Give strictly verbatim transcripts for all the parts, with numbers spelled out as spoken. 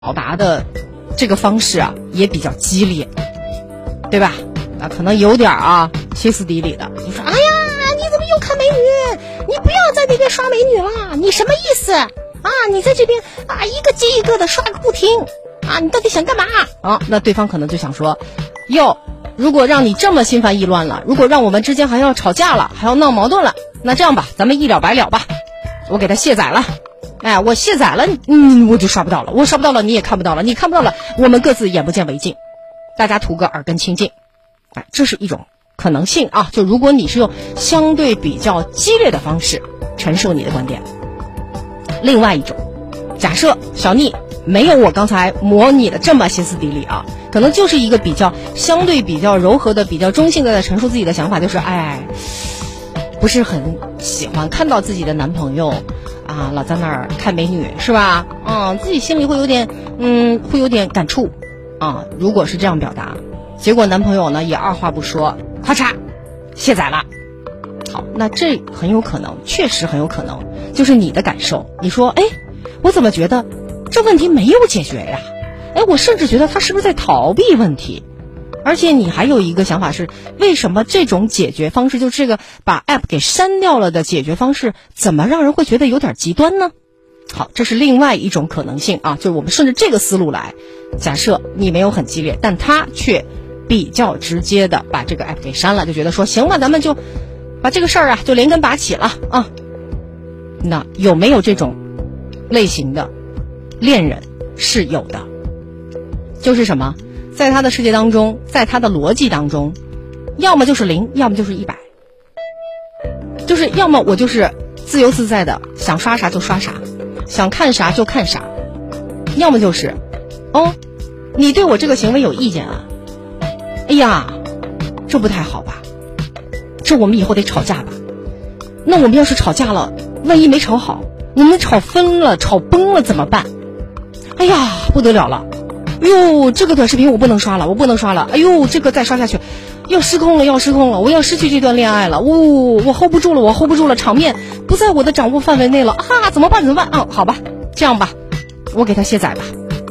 表达的这个方式啊也比较激烈，对吧？啊，可能有点啊歇斯底里的，就说哎呀，你怎么又看美女？你不要在那边刷美女了，你什么意思啊？你在这边啊一个接一个的刷个不停啊，你到底想干嘛啊？那对方可能就想说，哟，如果让你这么心烦意乱了，如果让我们之间还要吵架了，还要闹矛盾了，那这样吧，咱们一了百了吧，我给他卸载了。哎，我卸载了，嗯，我就刷不到了，我刷不到了，你也看不到了，你看不到了，我们各自眼不见为净，大家图个耳根清净。哎，这是一种可能性啊，就如果你是用相对比较激烈的方式陈述你的观点。另外一种，假设小妮没有我刚才模拟的这么歇斯底里啊，可能就是一个比较相对比较柔和的、比较中性的在陈述自己的想法，就是哎，不是很喜欢看到自己的男朋友啊，老在那儿看美女，是吧？嗯，自己心里会有点，嗯，会有点感触啊。如果是这样表达，结果男朋友呢也二话不说，咔嚓卸载了。好，那这很有可能，确实很有可能，就是你的感受。你说，哎，我怎么觉得这问题没有解决呀？哎，我甚至觉得他是不是在逃避问题？而且你还有一个想法是，为什么这种解决方式，就是这个把 app 给删掉了的解决方式，怎么让人会觉得有点极端呢？好，这是另外一种可能性啊，就是我们顺着这个思路来，假设你没有很激烈，但他却比较直接的把这个 app 给删了，就觉得说行吧，咱们就把这个事儿啊就连根拔起了啊。那有没有这种类型的恋人？是有的，就是什么？在他的世界当中，在他的逻辑当中，要么就是零，要么就是一百，就是要么我就是自由自在的想刷啥就刷啥，想看啥就看啥，要么就是哦，你对我这个行为有意见啊？哎呀，这不太好吧？这我们以后得吵架吧？那我们要是吵架了，万一没吵好，我们吵分了、吵崩了怎么办？哎呀，不得了了！哎呦，这个短视频我不能刷了，我不能刷了！哎呦，这个再刷下去，要失控了，要失控了！我要失去这段恋爱了！呜、哦，我 hold 不住了，我 hold 不住了，场面不在我的掌握范围内了啊！怎么办？怎么办？啊，好吧，这样吧，我给他卸载吧。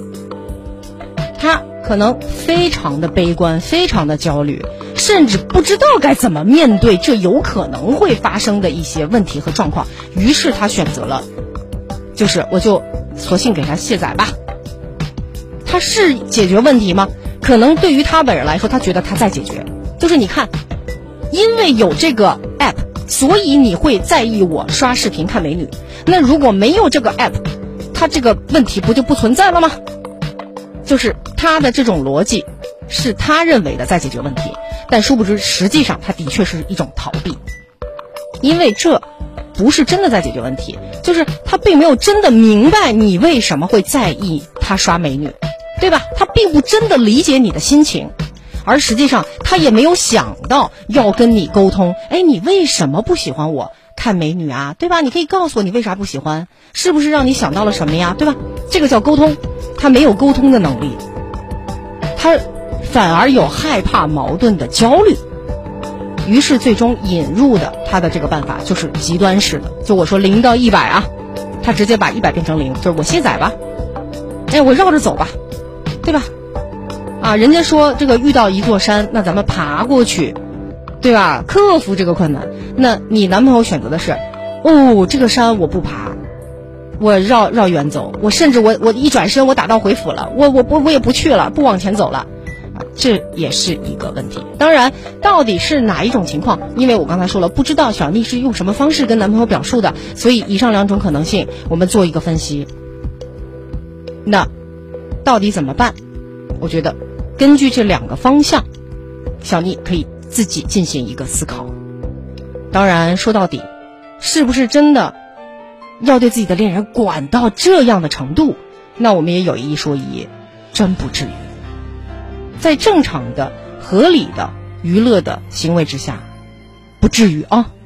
他可能非常的悲观，非常的焦虑，甚至不知道该怎么面对这有可能会发生的一些问题和状况，于是他选择了，就是我就索性给他卸载吧。他是解决问题吗？可能对于他本人来说，他觉得他在解决。就是你看，因为有这个 app， 所以你会在意我刷视频看美女。那如果没有这个 app， 他这个问题不就不存在了吗？就是他的这种逻辑是他认为的在解决问题，但殊不知实际上他的确是一种逃避，因为这不是真的在解决问题，就是他并没有真的明白你为什么会在意他刷美女，对吧？他并不真的理解你的心情，而实际上他也没有想到要跟你沟通，哎，你为什么不喜欢我看美女啊？对吧？你可以告诉我你为啥不喜欢，是不是让你想到了什么呀？对吧？这个叫沟通，他没有沟通的能力，他反而有害怕矛盾的焦虑，于是最终引入的他的这个办法就是极端式的，就我说零到一百啊，他直接把一百变成零，就是我卸载吧，哎，我绕着走吧，对吧？啊，人家说这个遇到一座山，那咱们爬过去，对吧？克服这个困难。那你男朋友选择的是，哦，这个山我不爬，我绕绕远走，我甚至我我一转身我打道回府了，我我我我也不去了，不往前走了。这也是一个问题。当然到底是哪一种情况，因为我刚才说了，不知道小妮是用什么方式跟男朋友表述的，所以以上两种可能性我们做一个分析。那到底怎么办？我觉得根据这两个方向，小妮可以自己进行一个思考。当然说到底，是不是真的要对自己的恋人管到这样的程度，那我们也有一说一，真不至于。在正常的合理的娱乐的行为之下，不至于啊。